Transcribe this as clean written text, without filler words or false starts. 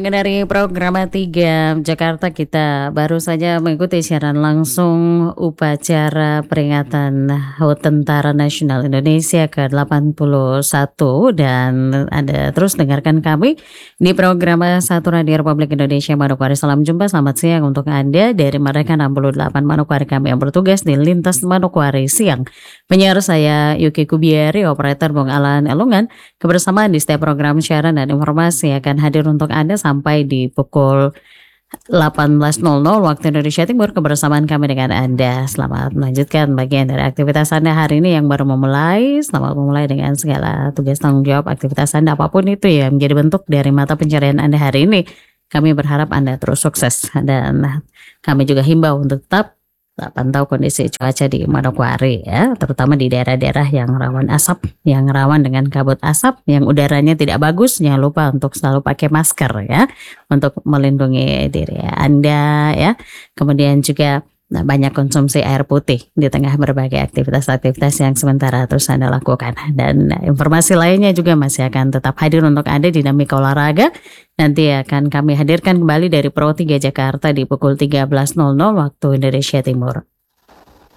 pendengar dari program 3 Jakarta, kita baru saja mengikuti siaran langsung upacara peringatan HUT Tentara Nasional Indonesia ke-81 dan Anda terus dengarkan kami di program 1 Radio Republik Indonesia Manokwari. Salam jumpa, selamat siang untuk Anda dari mereka 68 Manokwari kami yang bertugas di Lintas Manokwari siang. Penyiar saya Yuki Kubiari, operator Bung Alan Elungan. Kebersamaan di setiap program siaran dan informasi akan hadir untuk Anda sampai di pukul 18.00 waktu Indonesia Timur. Kebersamaan kami dengan Anda. Selamat melanjutkan bagian dari aktivitas Anda hari ini yang baru memulai. Selamat memulai dengan segala tugas tanggung jawab aktivitas Anda apapun itu ya menjadi bentuk dari mata pencarian Anda hari ini. Kami berharap Anda terus sukses dan kami juga himbau untuk tetap pantau kondisi cuaca di Manokwari ya, terutama di daerah-daerah yang rawan asap, yang rawan dengan kabut asap, yang udaranya tidak bagus. Jangan lupa untuk selalu pakai masker ya, untuk melindungi diri Anda ya. Kemudian juga banyak konsumsi air putih di tengah berbagai aktivitas-aktivitas yang sementara terus Anda lakukan. Dan informasi lainnya juga masih akan tetap hadir untuk Anda, dinamika olahraga. Nanti akan kami hadirkan kembali dari Pro 3 Jakarta di pukul 13.00 waktu Indonesia Timur.